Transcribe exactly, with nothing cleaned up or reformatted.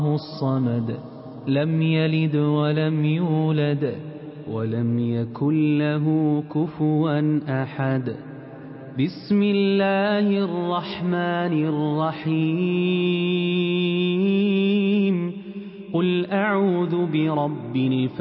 الصمد لم يلد ولم يولد ولم يكن له كفوا أحد. بسم الله الرحمن الرحيم. قل أعوذ برب الفلق